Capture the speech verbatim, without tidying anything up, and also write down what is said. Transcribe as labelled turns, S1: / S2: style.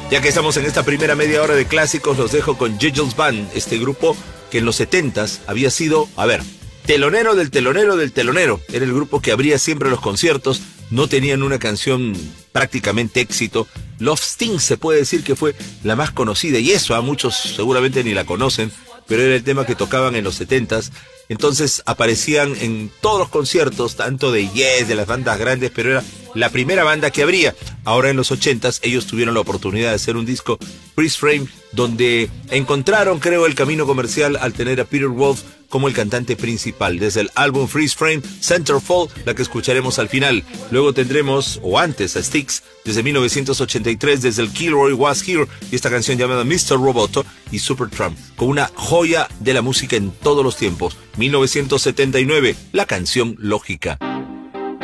S1: Ya que estamos en esta primera media hora de clásicos, los dejo con Giggles Band, este grupo que en los setentas había sido, a ver, telonero del telonero del telonero. Era el grupo que abría siempre los conciertos, no tenían una canción prácticamente éxito. Love Sting se puede decir que fue la más conocida, y eso a muchos seguramente ni la conocen, pero era el tema que tocaban en los setentas. Entonces aparecían en todos los conciertos, tanto de Yes, de las bandas grandes, pero era la primera banda que abría. Ahora en los ochentas ellos tuvieron la oportunidad de hacer un disco, Freeze Frame, donde encontraron, creo, el camino comercial al tener a Peter Wolf como el cantante principal. Desde el álbum Freeze Frame, Centerfold, la que escucharemos al final. Luego tendremos, o antes, a Styx, desde mil novecientos ochenta y tres, desde el Kilroy Was Here, y esta canción llamada mister Roboto, y Supertramp, con una joya de la música en todos los tiempos. mil novecientos setenta y nueve, la canción Lógica.